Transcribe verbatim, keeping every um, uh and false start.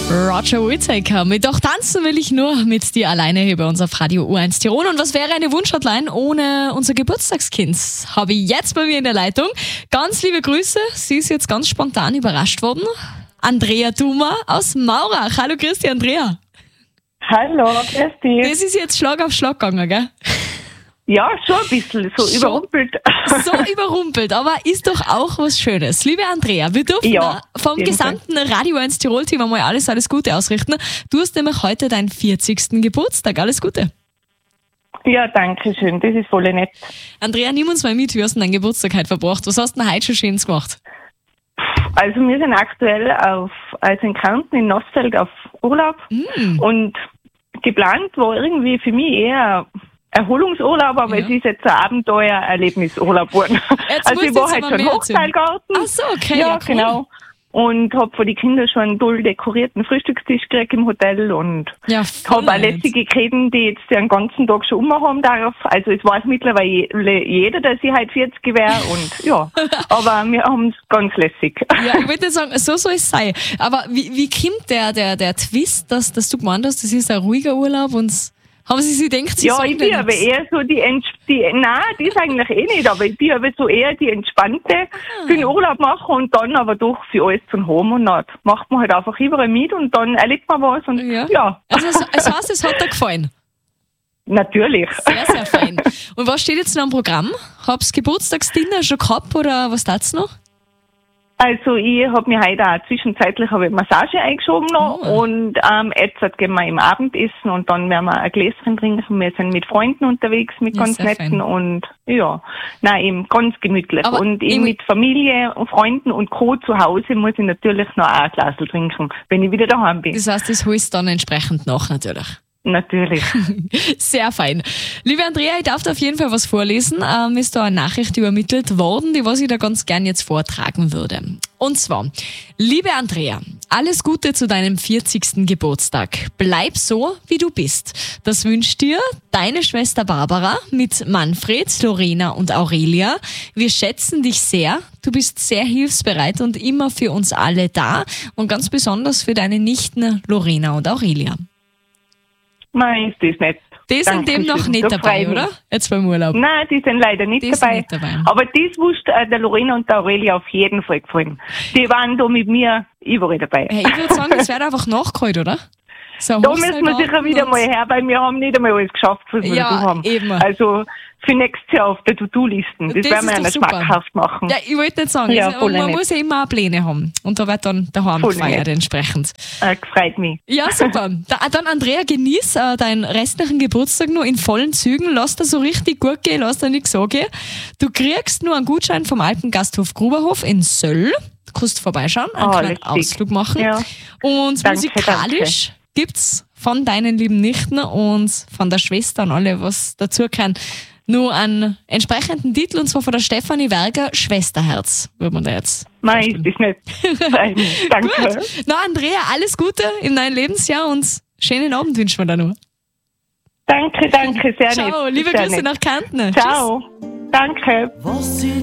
Roger Whittaker mit Doch tanzen will ich nur mit dir alleine hier bei uns auf Radio U eins Tirol. Und was wäre eine Wunschhotline ohne unser Geburtstagskind? Habe ich jetzt bei mir in der Leitung. Ganz liebe Grüße. Sie ist jetzt ganz spontan überrascht worden. Andrea Thuma aus Maurach. Hallo, grüß dich, Andrea. Hallo, grüß dich. Das ist jetzt Schlag auf Schlag gegangen, gell? Ja, schon ein bisschen, so Schon überrumpelt. So überrumpelt, aber ist doch auch was Schönes. Liebe Andrea, wir dürfen Ja, vom gesamten Radio eins Tirol-Team einmal alles, alles Gute ausrichten. Du hast nämlich heute deinen vierzigsten Geburtstag. Alles Gute. Ja, danke schön, das ist voll nett. Andrea, nimm uns mal mit, wie hast du deinen Geburtstag heute verbracht? Was hast du denn heute schon Schönes gemacht? Also wir sind aktuell auf, also in Kärnten, in Nossfeld auf Urlaub Mm. und geplant war irgendwie für mich eher Erholungsurlaub, aber Ja. es ist jetzt ein Abenteuer-Erlebnisurlaub geworden. Jetzt Also ich musst du war jetzt halt aber schon mehr erzählen. Hochseilgarten. Ach so, okay, Ja, ja, cool. genau. Und habe für die Kinder schon einen toll dekorierten Frühstückstisch gekriegt im Hotel und Ja, voll habe auch nett. lässige Kinder, die jetzt den ganzen Tag schon umhaben darf. Also es weiß mittlerweile jeder, dass ich halt vierzig wäre und ja, aber wir haben es ganz lässig. Ja, ich würde sagen, so soll es sein. Aber wie, wie kommt der, der, der Twist, dass, dass du gemeint hast, das ist ein ruhiger Urlaub und haben sie sich gedacht, sie Ja, sagen ich bin dir aber nichts? eher so die, Ents die nein, die ist eigentlich eh nicht, aber ich bin aber so eher die entspannte, für den Urlaub machen und dann aber doch für alles zum Home und dann macht man halt einfach überall mit und dann erlebt man was und Ja. ja, Also es, es heißt, es hat dir gefallen. natürlich. Sehr, sehr fein. Und was steht jetzt noch am Programm? Hab's Geburtstagsdinner schon gehabt oder was tat's noch? Also ich habe mir heute auch zwischenzeitlich habe ich Massage eingeschoben noch Oh. und ähm, jetzt gehen wir im Abendessen und dann werden wir ein Gläschen trinken. Wir sind mit Freunden unterwegs, mit Ja, ganz sehr netten fein. und ja, nein, eben ganz gemütlich. Aber und eben- eben mit Familie und Freunden und Co. zu Hause muss ich natürlich noch auch ein Glas trinken, wenn ich wieder daheim bin. Das heißt, das holst du dann entsprechend nach natürlich. Natürlich. Sehr fein. Liebe Andrea, ich darf dir auf jeden Fall was vorlesen. Ähm, ist da eine Nachricht übermittelt worden, die was ich da ganz gern jetzt vortragen würde. Und zwar, liebe Andrea, alles Gute zu deinem vierzigsten Geburtstag. Bleib so, wie du bist. Das wünscht dir deine Schwester Barbara mit Manfred, Lorena und Aurelia. Wir schätzen dich sehr. Du bist sehr hilfsbereit und immer für uns alle da. Und ganz besonders für deine Nichten Lorena und Aurelia. Nein, ist das nicht. Die sind dem noch Dankeschön. nicht Da dabei, freu ich mich. oder? Jetzt beim Urlaub. Nein, die sind leider nicht, Die sind dabei. nicht dabei. Aber das wusste äh, der Lorena und der Aurelia auf jeden Fall gefallen. Die waren da mit mir überall dabei. Hey, ich würde sagen, das wird einfach nachgeholt, oder? So ein Da müssen wir sicher Hochseilgarten wieder und- mal her, weil wir haben nicht einmal alles geschafft, was wir Ja, da haben. eben. Also für nächstes Jahr auf der To-Do-Listen. Das, Das werden wir ist ja doch nicht super. schmackhaft machen. Ja, ich wollte nicht sagen, Ja, also, voll man nett. muss ja immer auch Pläne haben. Und da wird dann daheim Voll gefeiert nett. entsprechend. Äh, gefreut mich. Ja, super. Da, dann, Andrea, genieß äh, deinen restlichen Geburtstag nur in vollen Zügen. Lass dir so richtig gut gehen, lass dir nichts sagen. Du kriegst nur einen Gutschein vom alten Gasthof Gruberhof in Söll. Du kannst vorbeischauen, einen Oh, kleinen lässig. Ausflug machen. Ja. Und Danke, musikalisch gibt's von deinen lieben Nichten und von der Schwester und alle, was dazugehören, nur einen entsprechenden Titel, und zwar von der Stefanie Werger, Schwesterherz, würde man da jetzt. Nein, ist das nicht. Nein, danke. Gut. Na, Andrea, alles Gute im neuen Lebensjahr und schönen Abend wünschen wir dir noch. Danke, danke, sehr nett. Ciao, liebe Sehr Grüße nett. nach Kärnten. Tschüss. Ciao. Danke. Was